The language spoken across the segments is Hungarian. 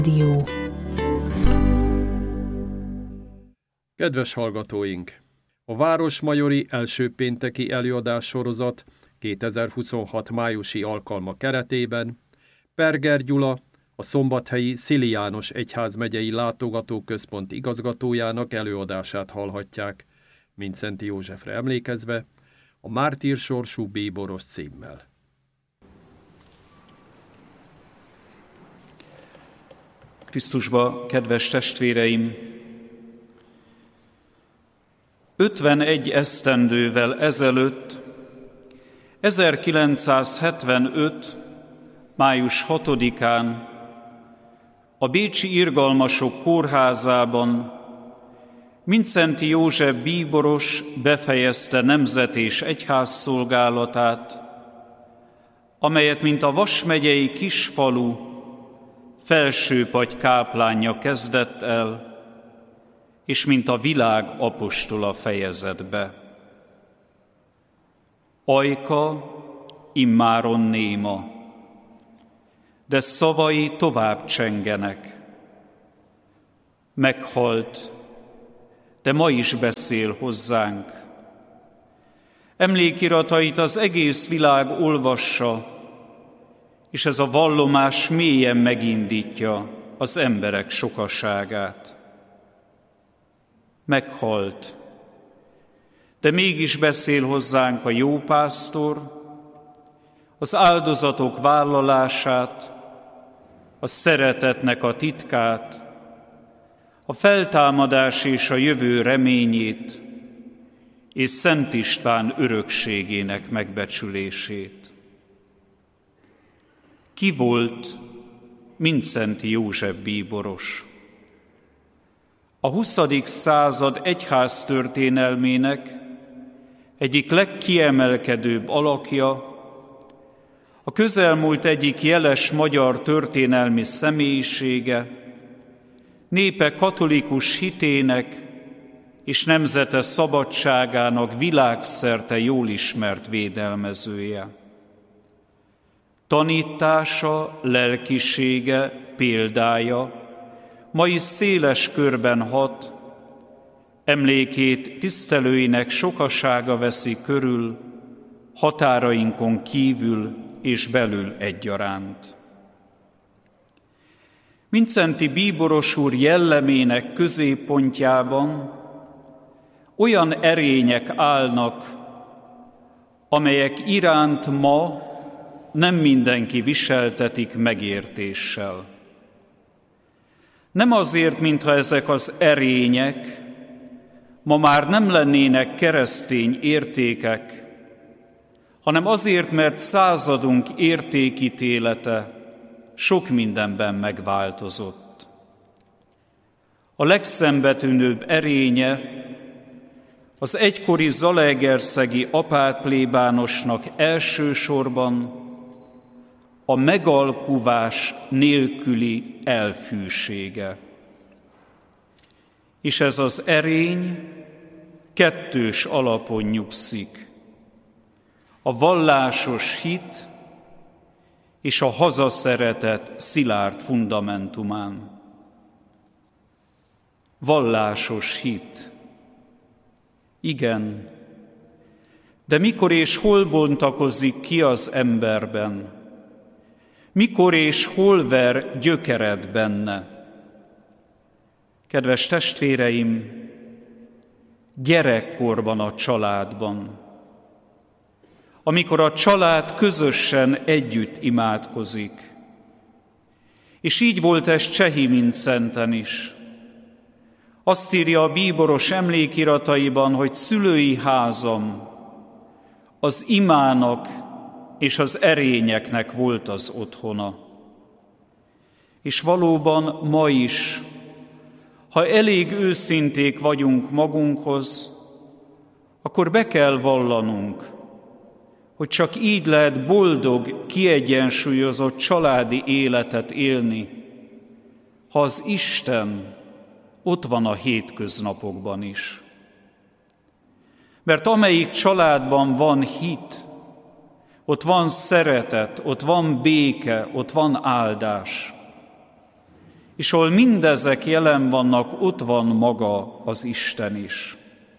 Dió. Kedves hallgatóink! A Városmajori első pénteki előadás sorozat 2026 májusi alkalma keretében Perger Gyula, a szombathelyi Szili János Egyházmegyei Látogatóközpont igazgatójának előadását hallhatják, Mindszenty Józsefre emlékezve, a Mártír sorsú bíboros címmel. Krisztusba, kedves testvéreim! 51 esztendővel ezelőtt, 1975. május 6-án a bécsi Irgalmasok kórházában Mindszenty József bíboros befejezte nemzet- és egyházszolgálatát, amelyet, mint a Vas megyei kisfalu Felsőpagy káplánja kezdett el, és mint a világ apostola fejezett be. Ajka immáron néma, de szavai tovább csengenek. Meghalt, de ma is beszél hozzánk. Emlékiratait az egész világ olvassa, és ez a vallomás mélyen megindítja az emberek sokaságát. Meghalt, de mégis beszél hozzánk a jó pásztor, az áldozatok vállalását, a szeretetnek a titkát, a feltámadás és a jövő reményét, és Szent István örökségének megbecsülését. Ki volt Mindszenty József bíboros? A 20. század egyháztörténelmének egyik legkiemelkedőbb alakja, a közelmúlt egyik jeles magyar történelmi személyisége, népe katolikus hitének és nemzete szabadságának világszerte jól ismert védelmezője. Tanítása, lelkisége, példája ma is széles körben hat, emlékét tisztelőinek sokasága veszi körül, határainkon kívül és belül egyaránt. Mindszenty bíboros úr jellemének középpontjában olyan erények állnak, amelyek iránt ma nem mindenki viseltetik megértéssel. Nem azért, mintha ezek az erények ma már nem lennének keresztény értékek, hanem azért, mert századunk értékítélete sok mindenben megváltozott. A legszembetűnőbb erénye az egykori zalaegerszegi apátplébánosnak elsősorban a megalkuvás nélküli elfűsége. És ez az erény kettős alapon nyugszik: a vallásos hit és a hazaszeretet szilárd fundamentumán. Vallásos hit. Igen, de mikor és hol bontakozik ki az emberben? Mikor és hol ver gyökeret benne? Kedves testvéreim, gyerekkorban a családban, amikor a család közösen együtt imádkozik. És így volt ez Csehi Mindszenten is. Azt írja a bíboros emlékirataiban, hogy szülői házam az imának és az erényeknek volt az otthona. És valóban ma is, ha elég őszinték vagyunk magunkhoz, akkor be kell vallanunk, hogy csak így lehet boldog, kiegyensúlyozott családi életet élni, ha az Isten ott van a hétköznapokban is. Mert amelyik családban van hit, ott van szeretet, ott van béke, ott van áldás. és ahol mindezek jelen vannak, ott van maga az Isten is.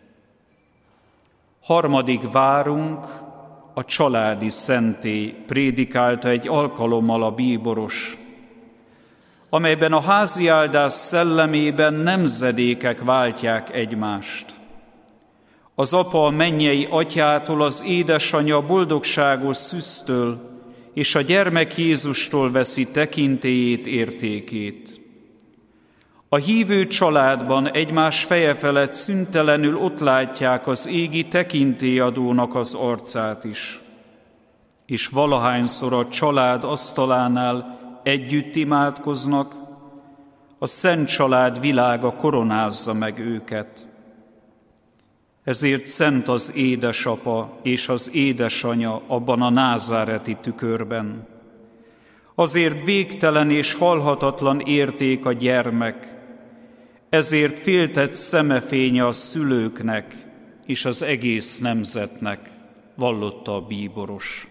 Harmadik várunk, a családi szentély prédikálta egy alkalommal a bíboros, amelyben a háziáldás szellemében nemzedékek váltják egymást. Az apa a mennyei atyától, az édesanyja boldogságos szüsztől, és a gyermek Jézustól veszi tekintélyét, értékét. A hívő családban egymás feje felett szüntelenül ott látják az égi tekintélyadónak az arcát is. És valahányszor a család asztalánál együtt imádkoznak, a szent család világa koronázza meg őket. Ezért szent az édesapa és az édesanya abban a názáreti tükörben. Azért végtelen és halhatatlan érték a gyermek, ezért féltett szemefénye a szülőknek és az egész nemzetnek, vallotta a bíboros.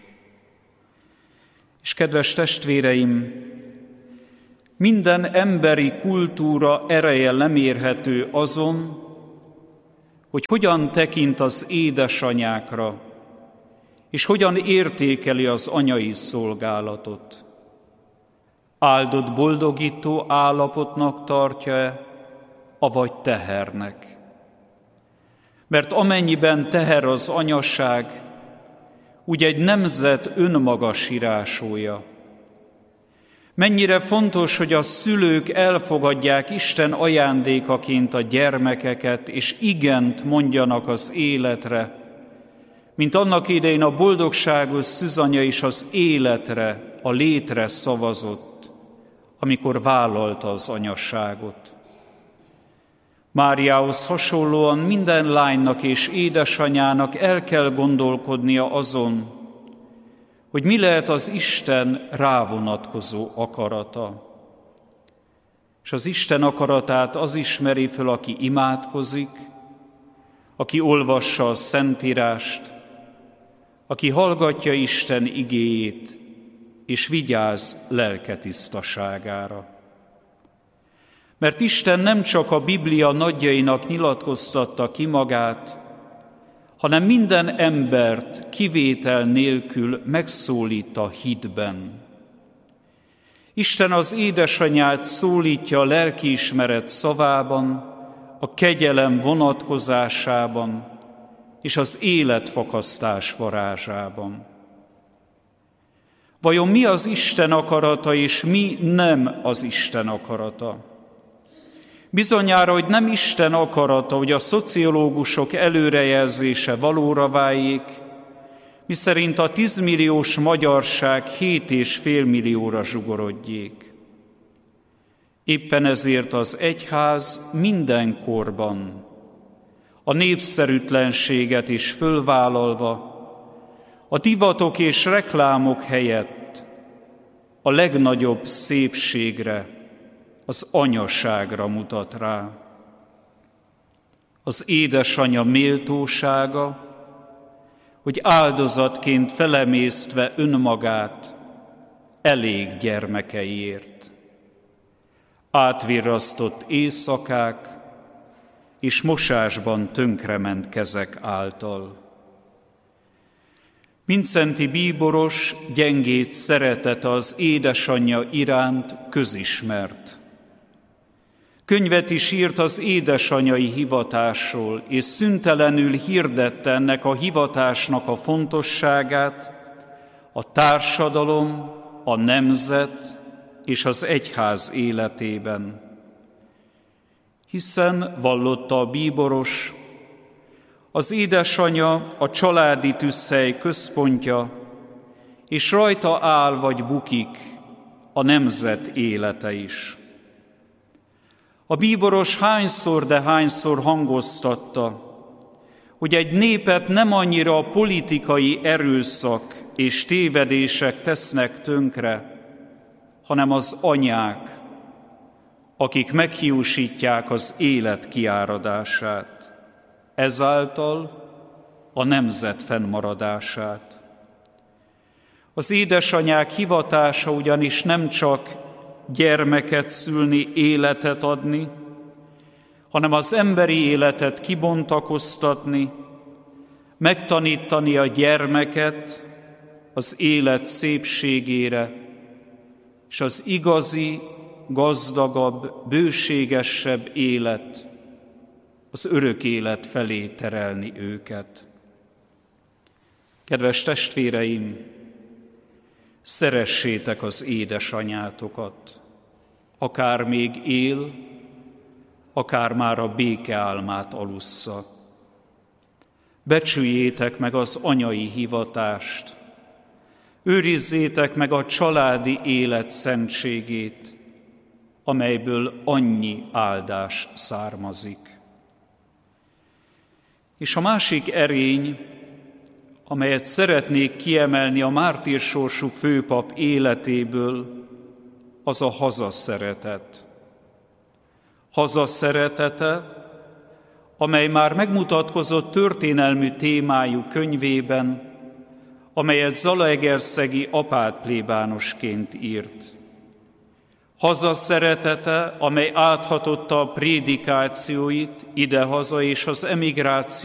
És kedves testvéreim, minden emberi kultúra ereje lemérhető azon, hogy hogyan tekint az édesanyákra, és hogyan értékeli az anyai szolgálatot. Áldott boldogító állapotnak tartja-e, avagy tehernek? Mert amennyiben teher az anyaság, úgy egy nemzet önmaga sirásója. Mennyire fontos, hogy a szülők elfogadják Isten ajándékaként a gyermekeket, és igent mondjanak az életre, mint annak idején a boldogságos szűzanya is az életre, a létre szavazott, amikor vállalta az anyasságot. Máriához hasonlóan minden lánynak és édesanyának el kell gondolkodnia azon, hogy mi lehet az Isten rávonatkozó akarata. És az Isten akaratát az ismeri föl, aki imádkozik, aki olvassa a Szentírást, aki hallgatja Isten igéjét, és vigyáz lelke tisztaságára. Mert Isten nem csak a Biblia nagyjainak nyilatkoztatta ki magát, hanem minden embert kivétel nélkül megszólít a hitben. Isten az édesanyát szólítja a lelkiismeret szavában, a kegyelem vonatkozásában és az életfakasztás varázsában. Vajon mi az Isten akarata, és mi nem az Isten akarata? Bizonyára, hogy nem Isten akarata, hogy a szociológusok előrejelzése valóra váljék, miszerint a 10 milliós magyarság 7,5 millióra zsugorodjék. Éppen ezért az egyház minden korban, a népszerűtlenséget is fölvállalva, a divatok és reklámok helyett a legnagyobb szépségre, az anyaságra mutat rá. Az édesanya méltósága, hogy áldozatként felemésztve önmagát elég gyermekeiért. Átvirrasztott éjszakák és mosásban tönkrement kezek által. Mindszenty bíboros gyengéd szeretete az édesanyja iránt közismert. Könyvet is írt az édesanyai hivatásról, és szüntelenül hirdette ennek a hivatásnak a fontosságát a társadalom, a nemzet és az egyház életében. Hiszen, vallotta a bíboros, az édesanya a családi tűzhely központja, és rajta áll vagy bukik a nemzet élete is. A bíboros hányszor, de hányszor hangoztatta, hogy egy népet nem annyira a politikai erőszak és tévedések tesznek tönkre, hanem az anyák, akik meghiúsítják az élet kiáradását, ezáltal a nemzet fennmaradását. Az édesanyák hivatása ugyanis nem csak gyermeket szülni, életet adni, hanem az emberi életet kibontakoztatni, megtanítani a gyermeket az élet szépségére, és az igazi, gazdagabb, bőségesebb élet, az örök élet felé terelni őket. Kedves testvéreim, szeressétek az édesanyátokat, akár még él, akár már a béke álmát alussza. Becsüljétek meg az anyai hivatást, őrizzétek meg a családi élet szentségét, amelyből annyi áldás származik. És a másik erény, amelyet szeretnék kiemelni a mártírsorsú főpap életéből, az a hazaszeretet. Hazaszeretete, amely már megmutatkozott történelmű témájú könyvében, amelyet zalaegerszegi apát plébánosként írt. Hazaszeretete, amely áthatotta a prédikációit idehaza és az emigráció